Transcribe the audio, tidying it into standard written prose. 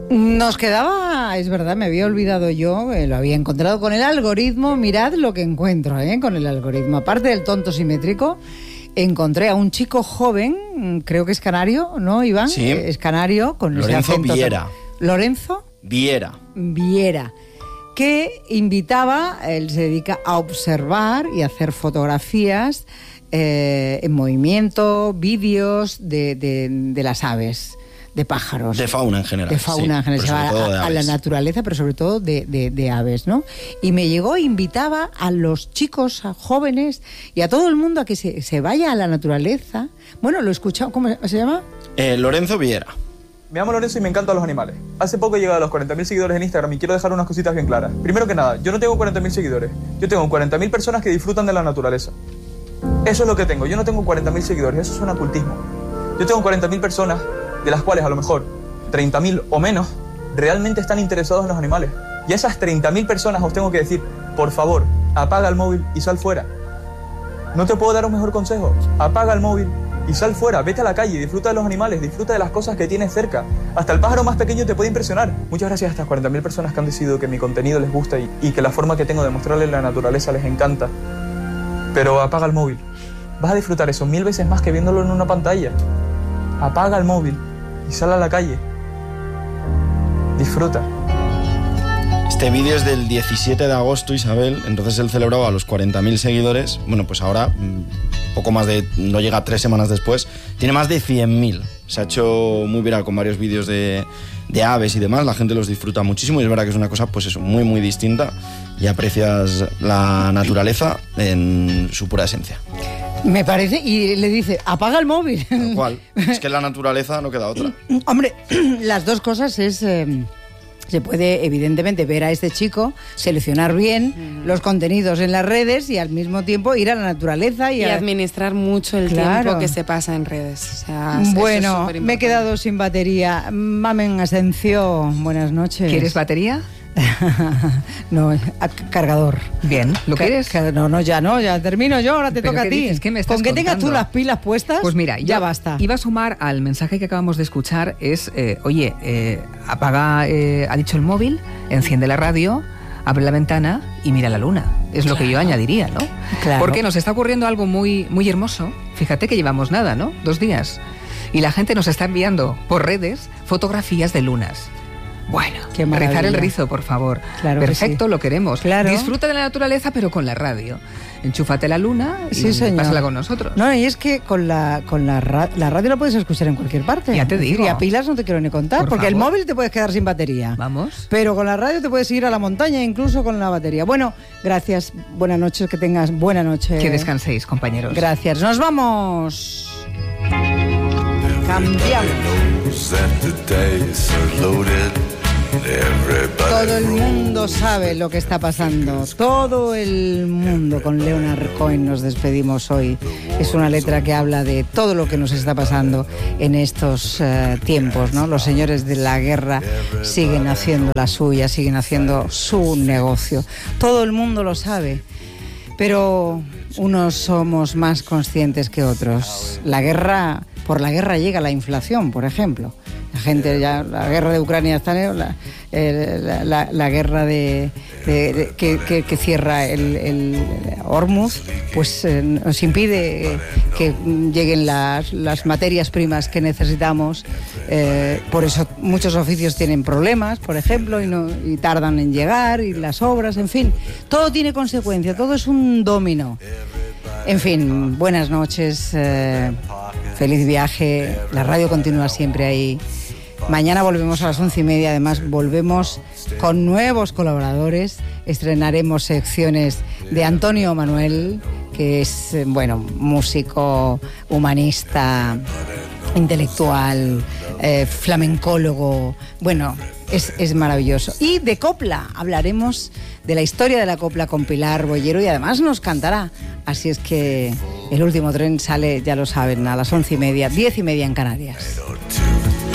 Nos quedaba, es verdad, me había olvidado yo, lo había encontrado con el algoritmo. Mirad lo que encuentro con el algoritmo. Aparte del tonto simétrico, encontré a un chico joven, creo que es canario, ¿no, Iván? Sí. Es canario, con Lorenzo ese acento. Viera. ¿Lorenzo? Viera. Que invitaba, él se dedica a observar y a hacer fotografías en movimiento, vídeos de las aves. De pájaros. De fauna en general. De fauna en general. Se va a la naturaleza, pero sobre todo de aves, ¿no? Y me llegó e invitaba a los chicos, a jóvenes y a todo el mundo a que se vaya a la naturaleza. Bueno, lo he escuchado. ¿Cómo se llama? Lorenzo Viera. Me llamo Lorenzo y me encantan los animales. Hace poco he llegado a los 40.000 seguidores en Instagram y quiero dejar unas cositas bien claras. Primero que nada, yo no tengo 40.000 seguidores. Yo tengo 40.000 personas que disfrutan de la naturaleza. Eso es lo que tengo. Yo no tengo 40.000 seguidores. Eso es un ocultismo. Yo tengo 40.000 personas, de las cuales a lo mejor 30.000 o menos realmente están interesados en los animales. Y a esas 30.000 personas os tengo que decir, por favor, apaga el móvil y sal fuera. No te puedo dar un mejor consejo. Apaga el móvil y sal fuera, vete a la calle, disfruta de los animales, disfruta de las cosas que tienes cerca. Hasta el pájaro más pequeño te puede impresionar. Muchas gracias a estas 40.000 personas que han decidido que mi contenido les gusta y que la forma que tengo de mostrarles la naturaleza les encanta. Pero apaga el móvil. Vas a disfrutar eso 1000 veces más que viéndolo en una pantalla. Apaga el móvil y sal a la calle. Disfruta. Este vídeo es del 17 de agosto, Isabel. Entonces él celebraba a los 40.000 seguidores. Bueno, pues ahora, poco más de... no llega 3 semanas después, tiene más de 100.000. Se ha hecho muy viral con varios vídeos de aves y demás. La gente los disfruta muchísimo y es verdad que es una cosa, pues eso, muy, muy distinta. Y aprecias la naturaleza en su pura esencia. Me parece, y le dice, apaga el móvil. Tal cual. Es que en la naturaleza no queda otra. Hombre, las dos cosas es... se puede, evidentemente, ver a este chico, seleccionar bien los contenidos en las redes y al mismo tiempo ir a la naturaleza. Y administrar mucho el tiempo que se pasa en redes. O sea, bueno, me he quedado sin batería. Mamen Asencio, buenas noches. ¿Quieres batería? No, cargador. Bien, ¿lo quieres? Ya termino yo, ahora te toca a ti. Dices? ¿Qué me estás Con que contando? tengas tú las pilas puestas, pues mira, ya basta. Iba a sumar al mensaje que acabamos de escuchar, es, apaga, ha dicho el móvil, enciende la radio, abre la ventana y mira la luna. Es lo que yo añadiría, ¿no? Claro. Porque nos está ocurriendo algo muy, muy hermoso. Fíjate que llevamos nada, ¿no? 2 días. Y la gente nos está enviando por redes fotografías de lunas. Bueno, rizar el rizo, por favor. Claro. Perfecto, sí. Lo queremos. Claro. Disfruta de la naturaleza, pero con la radio. Enchúfate la luna y pásala con nosotros. No, y es que con la radio la puedes escuchar en cualquier parte. Ya te digo. Y a pilas no te quiero ni contar, porque el móvil te puedes quedar sin batería. Vamos. Pero con la radio te puedes ir a la montaña, incluso con la batería. Bueno, gracias. Buenas noches, que tengas buena noche. Que descanséis, compañeros. Gracias. Nos vamos. Cambiamos. Todo el mundo sabe lo que está pasando. Todo el mundo. Con Leonard Cohen nos despedimos hoy. Es una letra que habla de todo lo que nos está pasando en estos tiempos, ¿no? Los señores de la guerra siguen haciendo la suya, siguen haciendo su negocio. Todo el mundo lo sabe, pero unos somos más conscientes que otros. Por la guerra llega la inflación, por ejemplo. La gente ya, la guerra de Ucrania está, la guerra que cierra el Hormuz, pues nos impide que lleguen las materias primas que necesitamos. Por eso muchos oficios tienen problemas, por ejemplo, y tardan en llegar, y las obras, en fin, todo tiene consecuencia, todo es un dominó. En fin, buenas noches, feliz viaje, la radio continúa siempre ahí. Mañana volvemos a las 11:30, además volvemos con nuevos colaboradores, estrenaremos secciones de Antonio Manuel, que es, músico, humanista, intelectual, flamencólogo, es maravilloso. Y de copla, hablaremos de la historia de la copla con Pilar Bollero y además nos cantará. Así es que el último tren sale, ya lo saben, a las 11:30, 10:30 en Canarias.